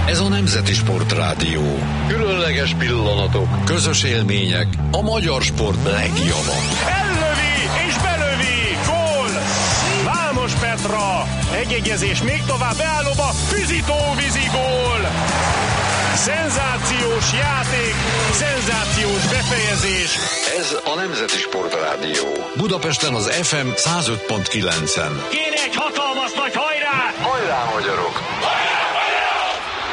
Ez a Nemzeti Sportrádió. Különleges pillanatok, közös élmények, a magyar sport legjava. Ellövi és belövi, gól! Vámos Petra, egyegyezés még tovább beállóba, Füzitó-vízi gól! Szenzációs játék, szenzációs befejezés. Ez a Nemzeti Sportrádió. Budapesten az FM 105.9-en. Kéne egy hatalmas nagy hajrá! Hajrá, magyarok!